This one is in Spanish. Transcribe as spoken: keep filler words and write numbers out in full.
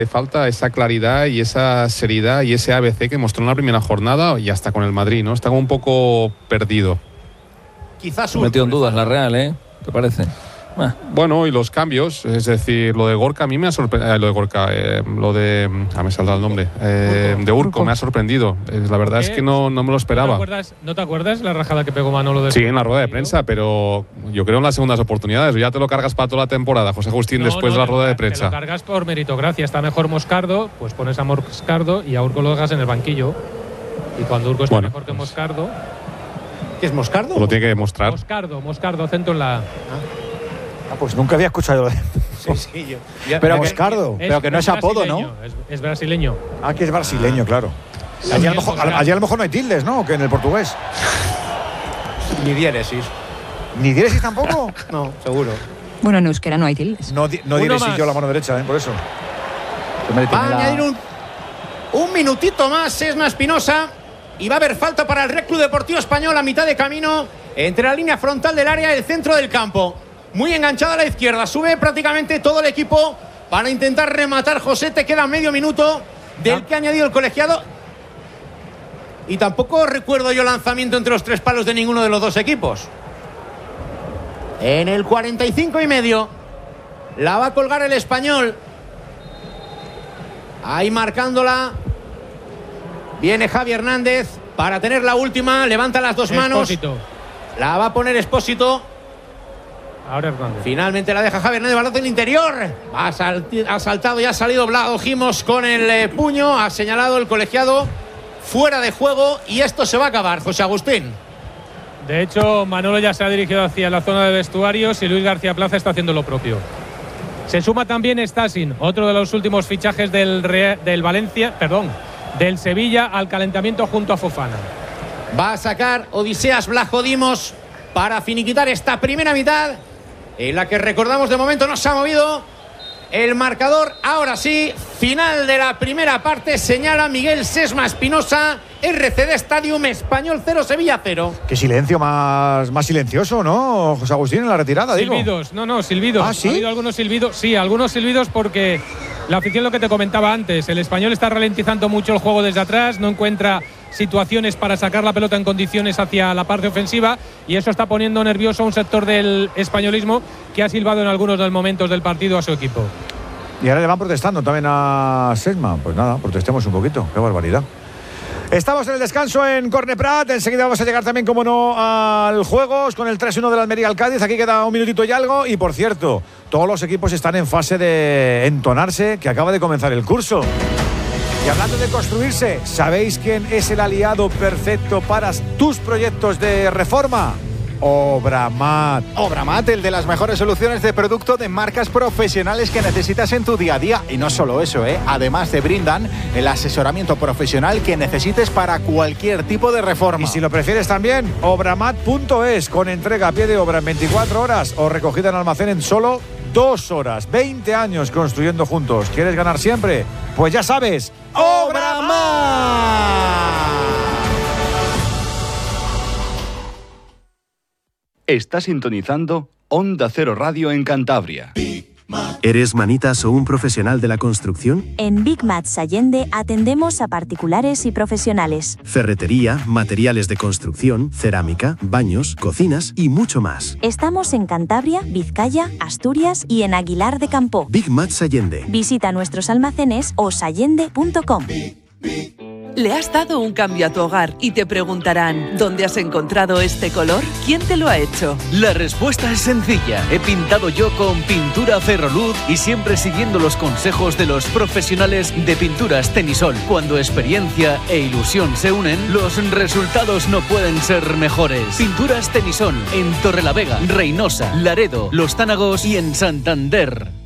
Le falta esa claridad y esa seriedad y ese A B C que mostró en la primera jornada y hasta con el Madrid, ¿no? Está como un poco perdido. Quizás un... metió en dudas la Real, ¿eh? ¿Te parece? Ah. Bueno, y los cambios, es decir, lo de Gorka a mí me ha sorprendido, eh, lo de Gorka, eh, lo de, ah, me ha saltado el nombre, eh, de Urco, Urco me ha sorprendido, eh, la verdad ¿Qué? es que no, no me lo esperaba. ¿No te acuerdas, ¿no te acuerdas la rajada que pegó Manolo de Sí, en la rueda de prensa, pero yo creo en las segundas oportunidades, ya te lo cargas para toda la temporada, José Agustín, no, después no, de la rueda de prensa. Te lo cargas por meritocracia, está mejor Moscardo, pues pones a Moscardo y a Urco lo dejas en el banquillo, y cuando Urco está bueno, mejor que Moscardo… ¿Qué es Moscardo? Lo tiene que demostrar. Moscardo, Moscardo, acento en la… Ah. Ah, pues nunca había escuchado de sí, sí, yo, ya, pero Moscardo, es, pero que no es, es apodo, ¿no? Es, es brasileño. Ah, que es brasileño, ah. claro. Sí, allí, a lo mejor, allí a lo mejor no hay tildes, ¿no? Que en el portugués. Ni diéresis. ¿Ni diéresis tampoco? No, seguro. Bueno, en euskera no hay tildes. No, no diéresis yo la mano derecha, ¿eh? Por eso. Va a añadir un, un minutito más Sesma Espinosa y va a haber falta para el Real Club Deportivo Español a mitad de camino entre la línea frontal del área y el centro del campo. Muy enganchado a la izquierda, sube prácticamente todo el equipo para intentar rematar. José, te queda medio minuto del que ha añadido el colegiado. Y tampoco recuerdo yo lanzamiento entre los tres palos de ninguno de los dos equipos. En el cuarenta y cinco y medio la va a colgar el Español. Ahí marcándola. Viene Javi Hernández para tener la última. Levanta las dos manos. Expósito. La va a poner Expósito. Ahora Hernández. Finalmente la deja Javi Hernández, balón del interior. Ha, ha saltado y ha salido Vlado Gimos con el eh, puño. Ha señalado el colegiado fuera de juego y esto se va a acabar, José Agustín. De hecho, Manolo ya se ha dirigido hacia la zona de vestuarios y Luis García Plaza está haciendo lo propio. Se suma también Stasin, otro de los últimos fichajes del, Real, del Valencia, perdón, del Sevilla al calentamiento junto a Fofana. Va a sacar Odiseas Vlado Dimos para finiquitar esta primera mitad, en la que recordamos de momento no se ha movido el marcador. Ahora sí, final de la primera parte, señala Miguel Sesma Espinosa. R C D Stadium, Español cero, Sevilla cero. Qué silencio más, más silencioso, ¿no, José Agustín, en la retirada? Silbidos, digo. no, no, silbidos. ¿Ah, sí? Ha habido algunos silbidos, sí, algunos silbidos porque la afición, lo que te comentaba antes, el Español está ralentizando mucho el juego desde atrás, no encuentra situaciones para sacar la pelota en condiciones hacia la parte ofensiva y eso está poniendo nervioso a un sector del españolismo que ha silbado en algunos de los momentos del partido a su equipo. Y ahora le van protestando también a Sesma. Pues nada, protestemos un poquito. Qué barbaridad. Estamos en el descanso en Corneprat. Enseguida vamos a llegar también, como no, al Juegos con el tres uno de la Almería al Cádiz. Aquí queda un minutito y algo. Y por cierto, todos los equipos están en fase de entonarse, que acaba de comenzar el curso. Y hablando de construirse, ¿sabéis quién es el aliado perfecto para tus proyectos de reforma? Obramat. Obramat, el de las mejores soluciones de producto de marcas profesionales que necesitas en tu día a día. Y no solo eso, ¿eh? Además te brindan el asesoramiento profesional que necesites para cualquier tipo de reforma. Y si lo prefieres también, obramat punto es, con entrega a pie de obra en veinticuatro horas o recogida en almacén en solo dos horas. veinte años construyendo juntos. ¿Quieres ganar siempre? Pues ya sabes, Obramat. Está sintonizando Onda Cero Radio en Cantabria. ¿Eres manitas o un profesional de la construcción? En Big Mats Allende atendemos a particulares y profesionales. Ferretería, materiales de construcción, cerámica, baños, cocinas y mucho más. Estamos en Cantabria, Vizcaya, Asturias y en Aguilar de Campoo. Big Mats Allende. Visita nuestros almacenes o sallende punto com. ¿Le has dado un cambio a tu hogar y te preguntarán ¿dónde has encontrado este color? ¿Quién te lo ha hecho? La respuesta es sencilla. He pintado yo con Pintura Ferroluz y siempre siguiendo los consejos de los profesionales de Pinturas Tenisol. Cuando experiencia e ilusión se unen, los resultados no pueden ser mejores. Pinturas Tenisol en Torrelavega, Reynosa, Laredo, Los Tánagos y en Santander.